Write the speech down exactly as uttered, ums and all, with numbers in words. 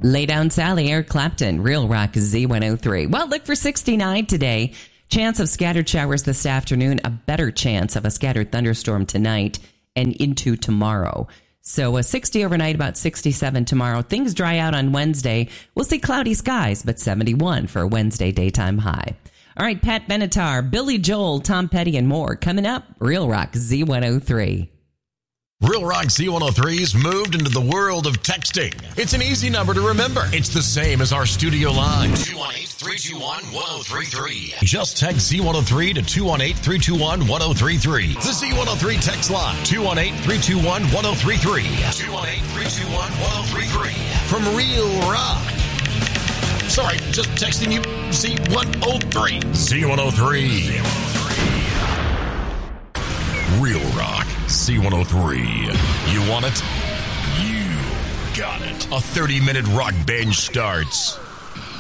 Lay Down Sally, Eric Clapton, Real Rock Z one oh three. Well, look for sixty-nine today. Chance of scattered showers this afternoon. A better chance of a scattered thunderstorm tonight and into tomorrow. So a sixty overnight, about sixty-seven tomorrow. Things dry out on Wednesday. We'll see cloudy skies, but seventy-one for a Wednesday daytime high. All right, Pat Benatar, Billy Joel, Tom Petty, and more. Coming up, Real Rock Z one oh three. Real Rock Z one oh three's moved into the world of texting. It's an easy number to remember. It's the same as our studio line. two one eight, three two one, one oh three three. Just text Z one oh three to two one eight, three two one, one oh three three. The Z one oh three text line. two one eight, three two one, one oh three three. two one eight, three two one, one oh three three. From Real Rock. Sorry, just texting you Z one oh three. Z one oh three. Real Rock Z one oh three. You want it? You got it. A thirty-minute rock binge starts